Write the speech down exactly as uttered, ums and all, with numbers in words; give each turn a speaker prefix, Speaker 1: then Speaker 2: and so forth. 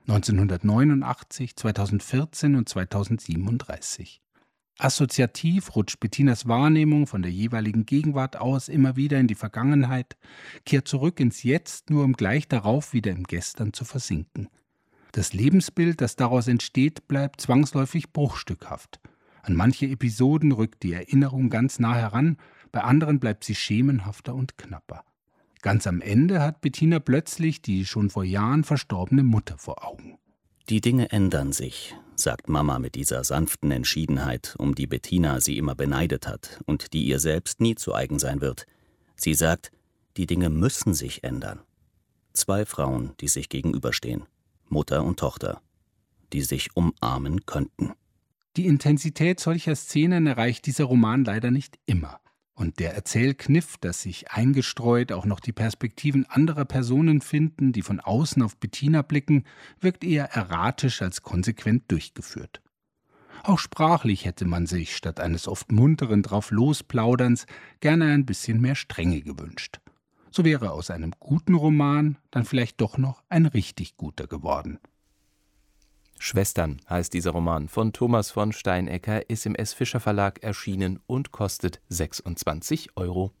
Speaker 1: neunzehnhundertneunundachtzig, zweitausendvierzehn und zweitausendsiebenunddreißig. Assoziativ rutscht Bettinas Wahrnehmung von der jeweiligen Gegenwart aus immer wieder in die Vergangenheit, kehrt zurück ins Jetzt, nur um gleich darauf wieder im Gestern zu versinken. Das Lebensbild, das daraus entsteht, bleibt zwangsläufig bruchstückhaft. An manche Episoden rückt die Erinnerung ganz nah heran, bei anderen bleibt sie schemenhafter und knapper. Ganz am Ende hat Bettina plötzlich die schon vor Jahren verstorbene Mutter vor Augen.
Speaker 2: Die Dinge ändern sich, sagt Mama mit dieser sanften Entschiedenheit, um die Bettina sie immer beneidet hat und die ihr selbst nie zu eigen sein wird. Sie sagt, die Dinge müssen sich ändern. Zwei Frauen, die sich gegenüberstehen, Mutter und Tochter, die sich umarmen könnten.
Speaker 1: Die Intensität solcher Szenen erreicht dieser Roman leider nicht immer. Und der Erzählkniff, dass sich eingestreut auch noch die Perspektiven anderer Personen finden, die von außen auf Bettina blicken, wirkt eher erratisch als konsequent durchgeführt. Auch sprachlich hätte man sich, statt eines oft munteren Drauflosplauderns, gerne ein bisschen mehr Strenge gewünscht. So wäre aus einem guten Roman dann vielleicht doch noch ein richtig guter geworden.
Speaker 3: Schwestern heißt dieser Roman von Thomas von Steinecker, ist im S. Fischer Verlag erschienen und kostet sechsundzwanzig Euro.